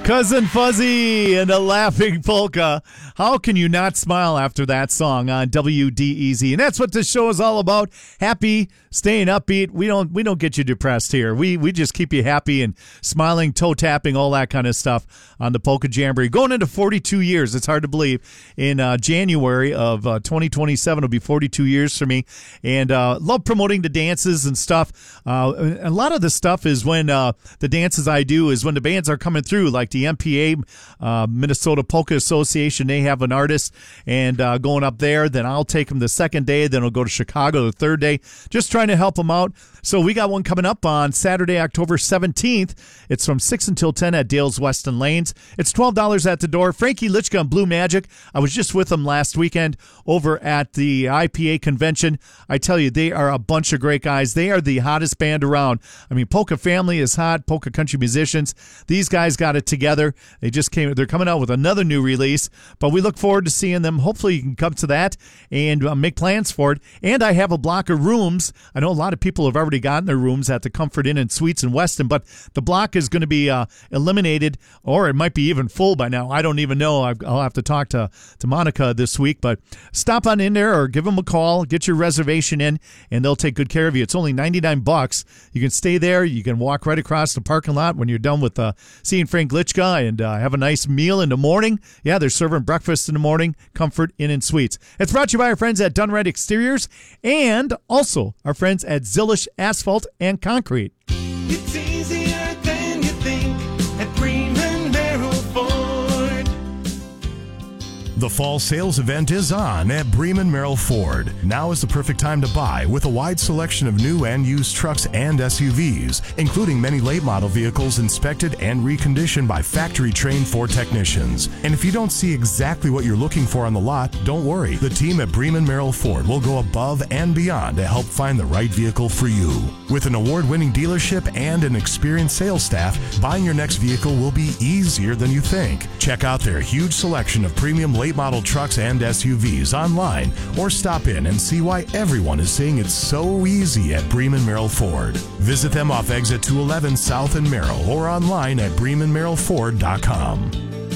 Cousin Fuzzy and a Laughing Polka. How can you not smile after that song on WDEZ? And that's what this show is all about. Happy, staying upbeat. We don't get you depressed here. We just keep you happy and smiling, toe tapping, all that kind of stuff on the Polka Jamboree. Going into 42 years. It's hard to believe. In January of 2027 will be 42 years for me. And love promoting the dances and stuff. A lot of the stuff is when the dances I do is when the bands are coming through, like the MPA, Minnesota Polka Association. They have an artist and going up there. Then I'll take them the second day. Then I'll go to Chicago the third day. Just trying to help them out. So we got one coming up on Saturday, October 17th. It's from 6 until 10 at Dale's Weston Lanes. It's $12 at the door. Frankie Lichka and Blue Magic. I was just with them last weekend over at the IPA convention. I tell you, they are a bunch of great guys. They are the hottest band around. I mean, Polka Family is hot. Polka Country Musicians. These guys got it together. They're coming out with another new release, but we look forward to seeing them. Hopefully you can come to that and make plans for it. And I have a block of rooms. I know a lot of people have already gotten their rooms at the Comfort Inn and Suites in Weston, but the block is going to be eliminated, or it might be even full by now. I don't even know. I'll have to talk to Monica this week, but stop on in there or give them a call, get your reservation in, and they'll take good care of you. It's only $99. You can stay there. You can walk right across the parking lot when you're done with seeing Frank Lichka and have a nice meal in the morning. Yeah, they're serving breakfast in the morning. Comfort Inn and Suites. It's brought to you by our friends at Dunred Exteriors and also our friends at Zillish Asphalt and Concrete. It's easier than you think at Bremen Merrill Ford. The fall sales event is on at Bremen Merrill Ford. Now is the perfect time to buy with a wide selection of new and used trucks and SUVs, including many late model vehicles inspected and reconditioned by factory-trained Ford technicians. And if you don't see exactly what you're looking for on the lot, don't worry. The team at Bremen Merrill Ford will go above and beyond to help find the right vehicle for you. With an award-winning dealership and an experienced sales staff, buying your next vehicle will be easier than you think. Check out their huge selection of premium late model trucks and SUVs online, or stop in and see why everyone is saying it's so easy at Bremen Merrill Ford. Visit them off exit 211 South in Merrill or online at BremenMerrillFord.com.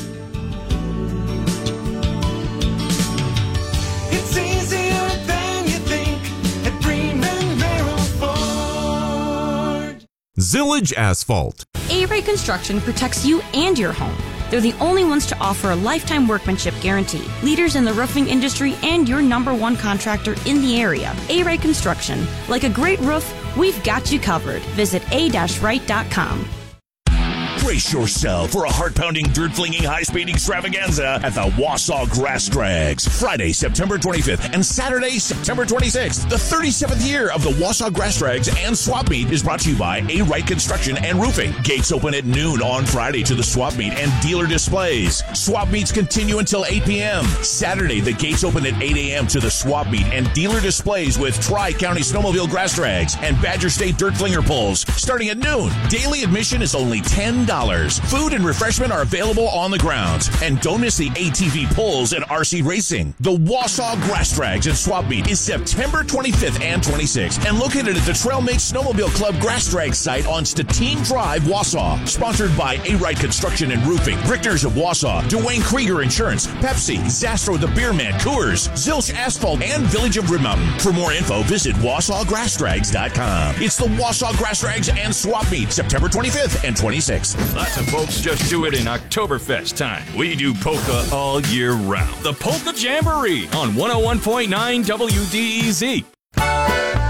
It's easier than you think at Bremen Merrill Ford. Zillage Asphalt. A-Ray Construction protects you and your home. They're the only ones to offer a lifetime workmanship guarantee. Leaders in the roofing industry and your #1 contractor in the area. A-Ray Construction. Like a great roof, we've got you covered. Visit a-right.com. Brace yourself for a heart-pounding, dirt-flinging, high-speed extravaganza at the Wausau Grass Drags. Friday, September 25th and Saturday, September 26th. The 37th year of the Wausau Grass Drags and Swap Meet is brought to you by A-Right Construction and Roofing. Gates open at noon on Friday to the Swap Meet and dealer displays. Swap Meets continue until 8 p.m. Saturday, the gates open at 8 a.m. to the Swap Meet and dealer displays with Tri-County Snowmobile Grass Drags and Badger State Dirt Flinger Pulls starting at noon. Daily admission is only $10. Food and refreshment are available on the grounds. And don't miss the ATV pulls and RC racing. The Wausau Grass Drags and Swap Meet is September 25th and 26th and located at the Trailmate Snowmobile Club Grass Drag site on Stettin Drive, Wausau. Sponsored by A-Right Construction and Roofing, Richters of Wausau, Dwayne Krieger Insurance, Pepsi, Zastro the Beer Man, Coors, Zilch Asphalt, and Village of Rim Mountain. For more info, visit WausauGrassDrags.com. It's the Wausau Grass Drags and Swap Meet, September 25th and 26th. Lots of folks just do it in Oktoberfest time. We do polka all year round. The Polka Jamboree on 101.9 WDEZ.